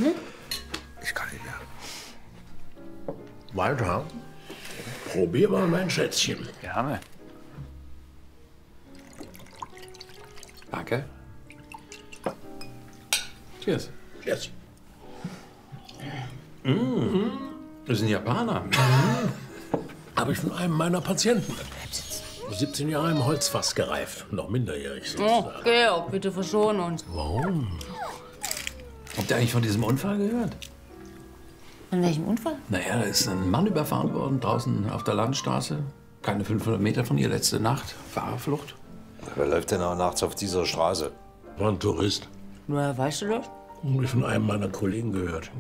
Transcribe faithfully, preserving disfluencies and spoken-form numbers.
Ich kann nicht mehr. Walter, probier mal mein Schätzchen. Gerne. Danke. Cheers. Cheers. Mmh. Das ist ein Japaner. Habe ich von einem meiner Patienten. siebzehn Jahre im Holzfass gereift. Noch minderjährig Oh, sozusagen. Georg, bitte verschon uns. Warum? Habt ihr eigentlich von diesem Unfall gehört? Von welchem Unfall? Naja, da ist ein Mann überfahren worden draußen auf der Landstraße. Keine fünfhundert Meter von hier, letzte Nacht. Fahrerflucht. Wer läuft denn auch nachts auf dieser Straße? War ein Tourist. Woher weißt du das? Habe ich von einem meiner Kollegen gehört.